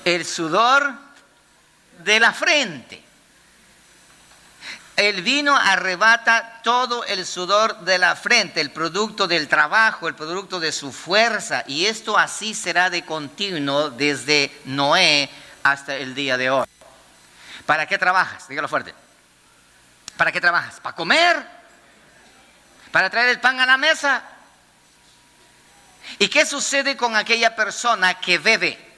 el sudor de la frente. El vino arrebata todo el sudor de la frente, el producto del trabajo, el producto de su fuerza. Y esto así será de continuo desde Noé hasta el día de hoy. ¿Para qué trabajas? Dígalo fuerte. ¿Para qué trabajas? ¿Para comer? ¿Para traer el pan a la mesa? ¿Y qué sucede con aquella persona que bebe?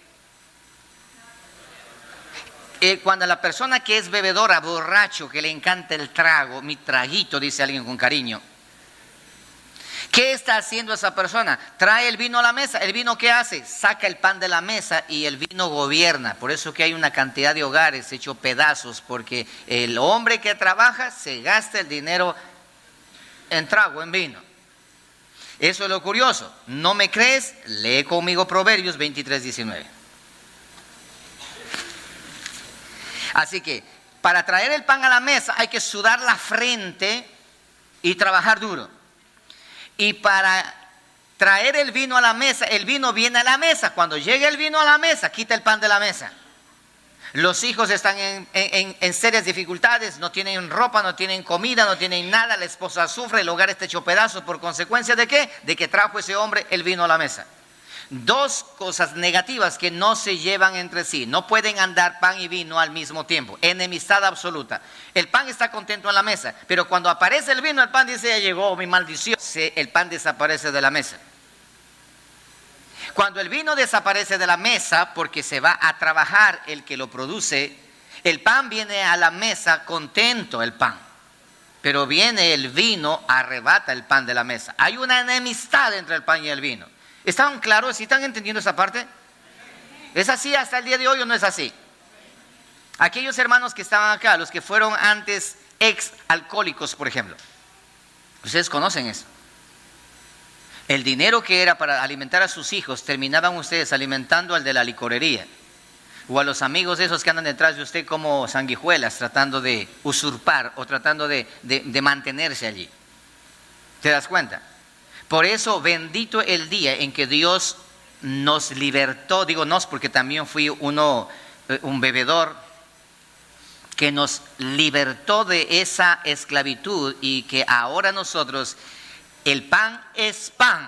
Cuando la persona que es bebedora, borracho, que le encanta el trago, mi traguito, dice alguien con cariño. ¿Qué está haciendo esa persona? Trae el vino a la mesa. ¿El vino qué hace? Saca el pan de la mesa y el vino gobierna. Por eso que hay una cantidad de hogares hechos pedazos, porque el hombre que trabaja se gasta el dinero en trago, en vino. Eso es lo curioso. ¿No me crees? Lee conmigo Proverbios 23:19. Así que para traer el pan a la mesa hay que sudar la frente y trabajar duro. Y para traer el vino a la mesa, el vino viene a la mesa. Cuando llega el vino a la mesa, quita el pan de la mesa. Los hijos están en serias dificultades, no tienen ropa, no tienen comida, no tienen nada. La esposa sufre, el hogar está hecho pedazos. ¿Por consecuencia de qué? De que trajo ese hombre el vino a la mesa. Dos cosas negativas que no se llevan entre sí. No pueden andar pan y vino al mismo tiempo. Enemistad absoluta. El pan está contento en la mesa, pero cuando aparece el vino, el pan dice: ya llegó mi maldición. El pan desaparece de la mesa. Cuando el vino desaparece de la mesa, porque se va a trabajar el que lo produce, el pan viene a la mesa contento, el pan. Pero viene el vino, arrebata el pan de la mesa. Hay una enemistad entre el pan y el vino. ¿Están claros? ¿Sí están entendiendo esa parte? ¿Es así hasta el día de hoy o no es así? Aquellos hermanos que estaban acá, los que fueron antes ex alcohólicos, por ejemplo, ustedes conocen eso. El dinero que era para alimentar a sus hijos, terminaban ustedes alimentando al de la licorería, o a los amigos esos que andan detrás de usted como sanguijuelas, tratando de usurpar o tratando de mantenerse allí. ¿Te das cuenta? Por eso, bendito el día en que Dios nos libertó. Digo nos porque también fui un bebedor, que nos libertó de esa esclavitud, y que ahora nosotros, el pan es pan.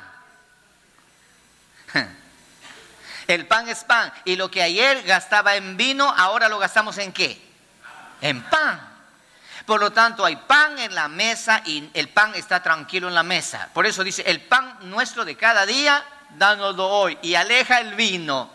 El pan es pan. Y lo que ayer gastaba en vino, ahora lo gastamos ¿en qué? En pan. Por lo tanto, hay pan en la mesa y el pan está tranquilo en la mesa. Por eso dice: el pan nuestro de cada día, dánoslo hoy, y aleja el vino.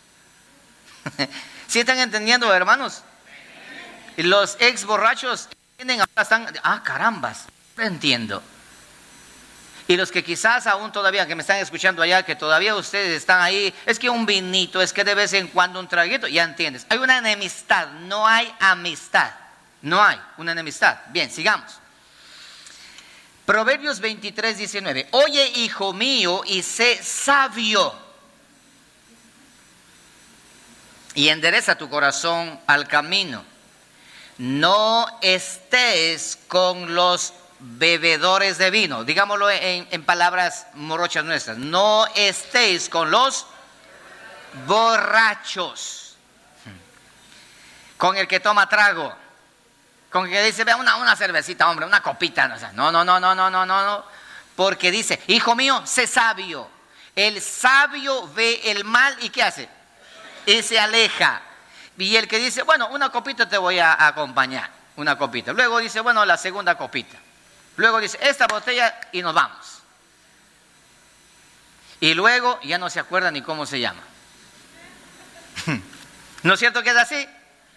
¿Sí están entendiendo, hermanos? Y los ex borrachos están: carambas, no entiendo. Y los que quizás aún todavía, que me están escuchando allá, que todavía ustedes están ahí, es que un vinito, es que de vez en cuando un traguito, ya entiendes. Hay una enemistad, no hay amistad. No hay una enemistad. Bien, sigamos. Proverbios 23:19. Oye, hijo mío, y sé sabio, y endereza tu corazón al camino. No estés con los bebedores de vino. Digámoslo en palabras morochas nuestras. No estéis con los borrachos, con el que toma trago, con el que dice: vea, una cervecita, hombre, una copita. No. Porque dice: hijo mío, sé sabio. El sabio ve el mal y ¿qué hace? Y se aleja. Y el que dice: bueno, una copita te voy a acompañar, una copita. Luego dice: bueno, la segunda copita. Luego dice: esta botella, y nos vamos. Y luego ya no se acuerda ni cómo se llama. ¿No es cierto que es así?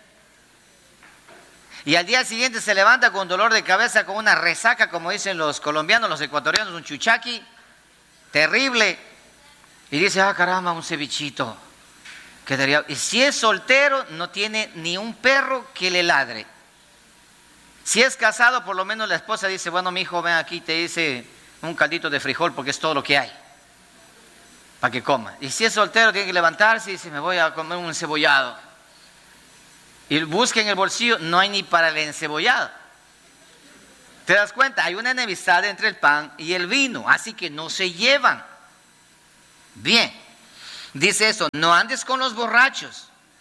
Y al día siguiente se levanta con dolor de cabeza, con una resaca, como dicen los colombianos, los ecuatorianos, un chuchaqui terrible. Y dice: caramba, un cevichito. Y si es soltero, no tiene ni un perro que le ladre. Si es casado, por lo menos la esposa dice: bueno, mi hijo, ven aquí, te hice un caldito de frijol porque es todo lo que hay, para que coma. Y si es soltero, tiene que levantarse y dice: me voy a comer un encebollado. Y busca en el bolsillo, no hay ni para el encebollado. ¿Te das cuenta? Hay una enemistad entre el pan y el vino, así que no se llevan. Bien, dice eso: no andes con los borrachos,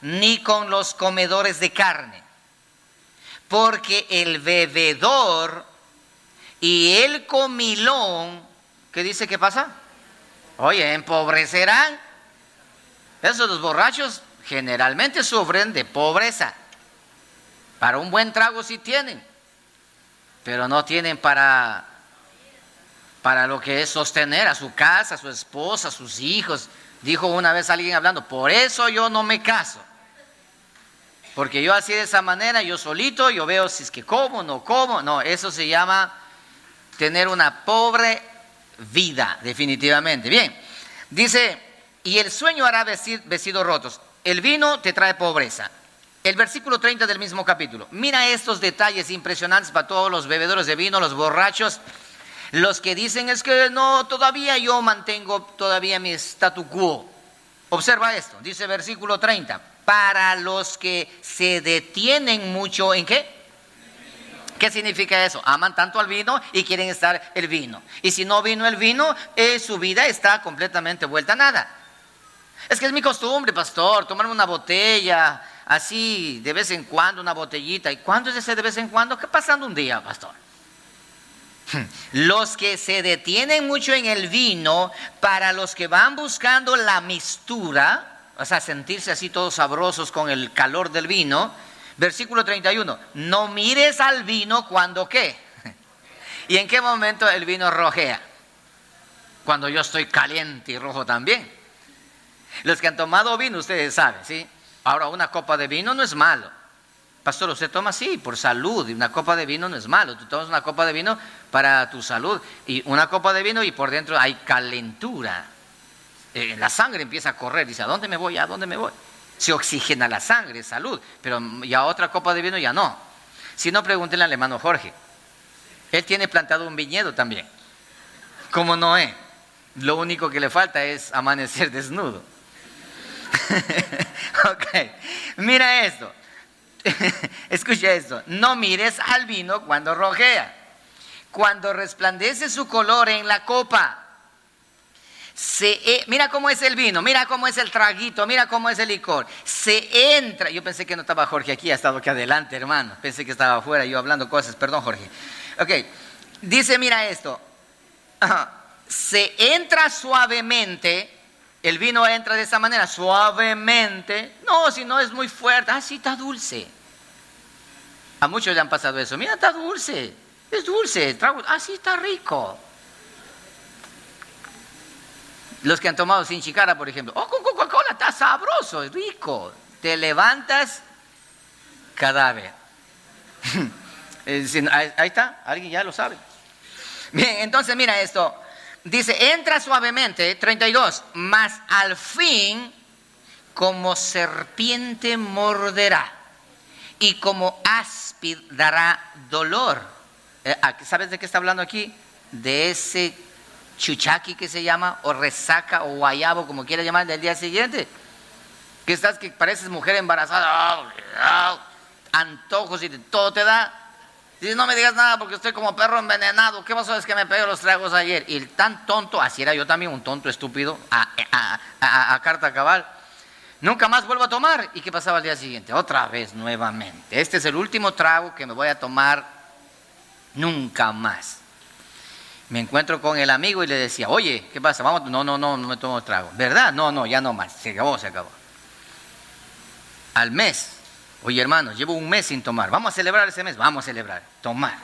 ni con los comedores de carne, porque el bebedor y el comilón, ¿qué dice que pasa? Oye, empobrecerán. Esos los borrachos generalmente sufren de pobreza. Para un buen trago sí tienen, pero no tienen para lo que es sostener a su casa, a su esposa, a sus hijos. Dijo una vez alguien hablando, por eso yo no me caso. Porque yo así de esa manera, yo solito, yo veo si es que como, no como. No, eso se llama tener una pobre vida, definitivamente. Bien, dice, y el sueño hará vestidos rotos. El vino te trae pobreza. El versículo 30 del mismo capítulo. Mira estos detalles impresionantes para todos los bebedores de vino, los borrachos. Los que dicen es que no, todavía yo mantengo todavía mi statu quo. Observa esto, dice versículo 30. Para los que se detienen mucho, ¿en qué? ¿Qué significa eso? Aman tanto al vino y quieren estar el vino. Y si no vino el vino, su vida está completamente vuelta a nada. Es que es mi costumbre, pastor, tomarme una botella, así de vez en cuando, una botellita. ¿Y cuándo es ese de vez en cuando? ¿Qué pasando un día, pastor? Los que se detienen mucho en el vino, para los que van buscando la mistura, o sea, sentirse así todos sabrosos con el calor del vino. Versículo 31, no mires al vino cuando ¿qué? ¿Y en qué momento el vino rojea? Cuando yo estoy caliente y rojo también. Los que han tomado vino, ustedes saben, ¿sí? Ahora, una copa de vino no es malo. Pastor, usted toma así, por salud, y una copa de vino no es malo. Tú tomas una copa de vino para tu salud, y una copa de vino y por dentro hay calentura. La sangre empieza a correr, dice, ¿a dónde me voy? ¿A dónde me voy? Se oxigena la sangre, salud, pero ya otra copa de vino ya no. Si no, pregúntenle al hermano Jorge. Él tiene plantado un viñedo también, como Noé. Lo único que le falta es amanecer desnudo. Ok, mira esto. Escucha esto, no mires al vino cuando rojea, cuando resplandece su color en la copa. Mira cómo es el vino, mira cómo es el traguito, mira cómo es el licor. Se entra, yo pensé que no estaba Jorge aquí, ha estado aquí adelante, hermano. Pensé que estaba afuera, yo hablando cosas, perdón Jorge. Ok, dice, mira esto, se entra suavemente. El vino entra de esa manera, suavemente. No, si no es muy fuerte. Ah, sí, está dulce. A muchos le han pasado eso. Mira, está dulce. Es dulce. Ah, sí, está rico. Los que han tomado sin chicara, por ejemplo. Oh, con Coca-Cola está sabroso, es rico. Te levantas, cadáver. Ahí está, alguien ya lo sabe. Bien, entonces mira esto. Dice, entra suavemente, 32, mas al fin como serpiente morderá y como áspid dará dolor. ¿Sabes de qué está hablando aquí? De ese chuchaqui que se llama, o resaca, o guayabo, como quiera llamar, del día siguiente. Que pareces mujer embarazada, antojos y todo te da. Dice, no me digas nada porque estoy como perro envenenado. ¿Qué pasó? Es que me pegué los tragos ayer. Y el tan tonto, así era yo también, un tonto estúpido, a carta cabal. Nunca más vuelvo a tomar. ¿Y qué pasaba al día siguiente? Otra vez, nuevamente. Este es el último trago que me voy a tomar, nunca más. Me encuentro con el amigo y le decía, oye, ¿qué pasa? Vamos. No me tomo trago. ¿Verdad? No, ya no más. Se acabó. Al mes. Oye, hermanos, llevo un mes sin tomar. ¿Vamos a celebrar ese mes? Vamos a celebrar. Tomar.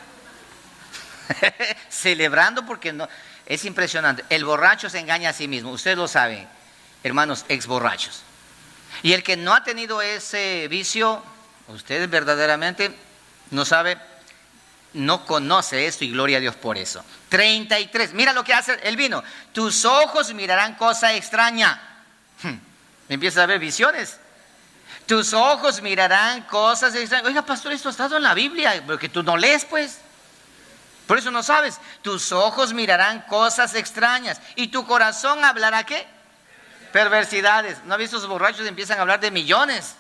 Celebrando porque no. Es impresionante. El borracho se engaña a sí mismo. Ustedes lo saben, hermanos ex borrachos. Y el que no ha tenido ese vicio, ustedes verdaderamente no sabe, no conoce esto y gloria a Dios por eso. 33. Mira lo que hace el vino. Tus ojos mirarán cosa extraña. Empiezas a ver visiones. Tus ojos mirarán cosas extrañas. Oiga, pastor, esto ha estado en la Biblia, porque tú no lees, pues. Por eso no sabes. Tus ojos mirarán cosas extrañas. Y tu corazón hablará, ¿qué? Perversidades. ¿No has visto esos borrachos que empiezan a hablar de millones?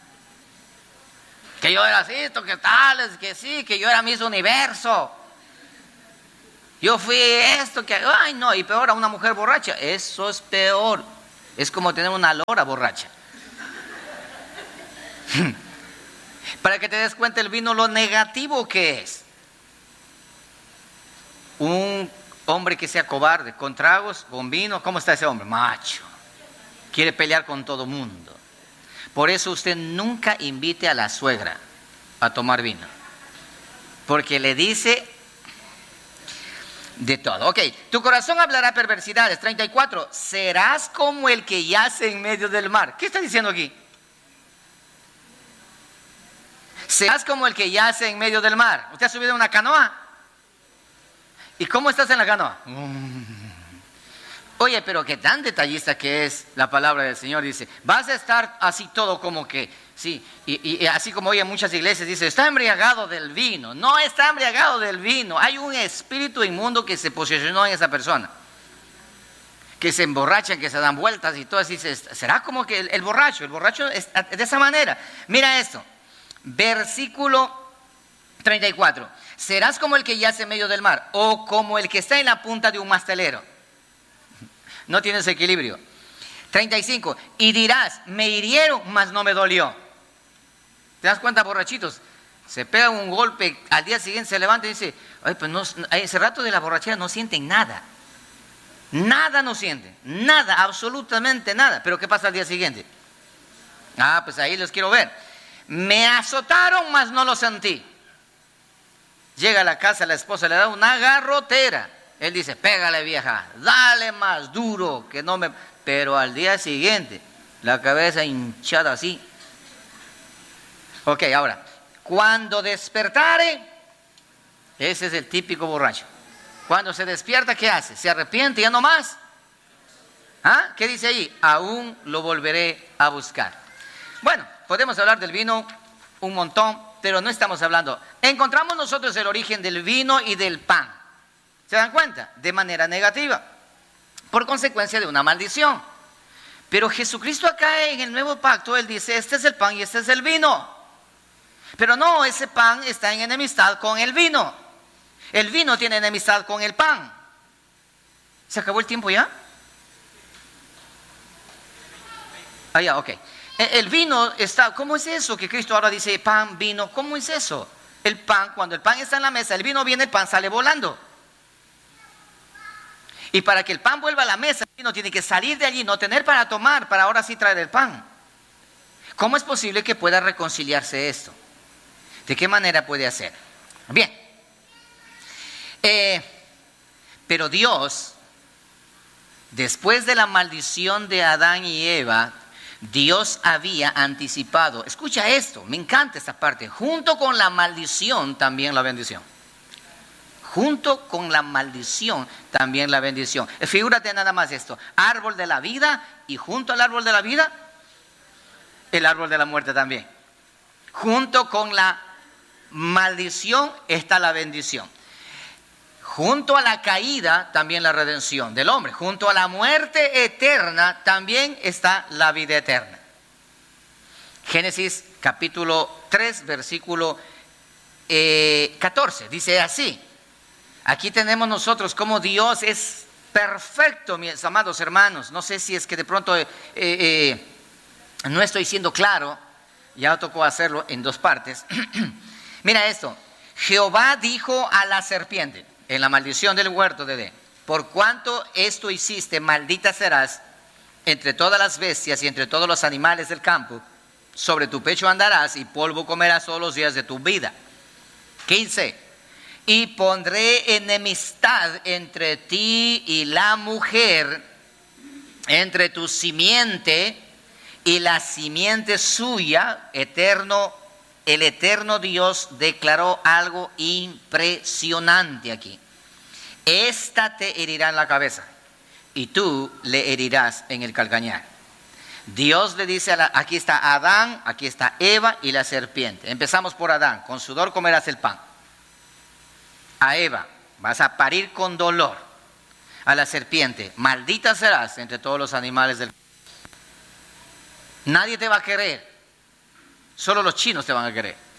Que yo era así, que tal, que sí, que yo era Miss Universo. Yo fui esto, que... Ay, no, y peor a una mujer borracha. Eso es peor. Es como tener una lora borracha. Para que te des cuenta el vino lo negativo que es. Un hombre que sea cobarde, con tragos, con vino, ¿cómo está ese hombre? Macho. Quiere pelear con todo mundo. Por eso usted nunca invite a la suegra a tomar vino. Porque le dice de todo. Ok, tu corazón hablará perversidades. 34, serás como el que yace en medio del mar. ¿Qué está diciendo aquí? Serás como el que yace en medio del mar. ¿Usted ha subido a una canoa? ¿Y cómo estás en la canoa? Oye, pero qué tan detallista que es la palabra del Señor. Dice, vas a estar así todo como que, sí, y así como hoy en muchas iglesias dice, está embriagado del vino. No está embriagado del vino. Hay un espíritu inmundo que se posicionó en esa persona. Que se emborrachan, que se dan vueltas y todo así. ¿Será como que el borracho es de esa manera? Mira esto, versículo 34. Serás como el que yace en medio del mar o como el que está en la punta de un mastelero. No tienes equilibrio. 35. Y dirás, me hirieron, mas no me dolió. ¿Te das cuenta, borrachitos? Se pega un golpe, al día siguiente se levanta y dice, ay, pues no, ese rato de la borrachera no sienten nada. Nada no sienten, nada, absolutamente nada. Pero ¿qué pasa al día siguiente? Ah, pues ahí los quiero ver. Me azotaron, mas no lo sentí. Llega a la casa, la esposa le da una garrotera. Él dice, pégale vieja, dale más duro, que no me... Pero al día siguiente, la cabeza hinchada así. Ok, ahora, cuando despertare, ese es el típico borracho. Cuando se despierta, ¿qué hace? ¿Se arrepiente ya no más? ¿Ah? ¿Qué dice ahí? Aún lo volveré a buscar. Bueno, podemos hablar del vino un montón, pero no estamos hablando. Encontramos nosotros el origen del vino y del pan. ¿Se dan cuenta? De manera negativa, por consecuencia de una maldición. Pero Jesucristo acá en el nuevo pacto, Él dice, este es el pan y este es el vino. Pero no, ese pan está en enemistad con el vino. El vino tiene enemistad con el pan. ¿Se acabó el tiempo ya? Ah, ya, ok. El vino está, ¿cómo es eso que Cristo ahora dice pan, vino? ¿Cómo es eso? El pan, cuando el pan está en la mesa, el vino viene, el pan sale volando. Y para que el pan vuelva a la mesa, el vino tiene que salir de allí, no tener para tomar, para ahora sí traer el pan. ¿Cómo es posible que pueda reconciliarse esto? ¿De qué manera puede hacer? Bien. Pero Dios, después de la maldición de Adán y Eva, Dios había anticipado. Escucha esto, me encanta esta parte. Junto con la maldición, también la bendición. Junto con la maldición, también la bendición. Figúrate nada más esto. Árbol de la vida y junto al árbol de la vida, el árbol de la muerte también. Junto con la maldición está la bendición. Junto a la caída, también la redención del hombre. Junto a la muerte eterna, también está la vida eterna. Génesis capítulo 3, versículo 14, dice así. Aquí tenemos nosotros cómo Dios es perfecto, mis amados hermanos. No sé si es que de pronto no estoy siendo claro. Ya tocó hacerlo en dos partes. Mira esto. Jehová dijo a la serpiente, en la maldición del huerto de Edén, por cuanto esto hiciste, maldita serás entre todas las bestias y entre todos los animales del campo. Sobre tu pecho andarás y polvo comerás todos los días de tu vida. 15. Y pondré enemistad entre ti y la mujer, entre tu simiente y la simiente suya. El eterno Dios declaró algo impresionante aquí. Esta te herirá en la cabeza y tú le herirás en el calcañar. Dios le dice, aquí está Adán, aquí está Eva y la serpiente. Empezamos por Adán, con sudor comerás el pan. A Eva, vas a parir con dolor. A la serpiente, maldita serás entre todos los animales del campo. Nadie te va a querer, solo los chinos te van a querer.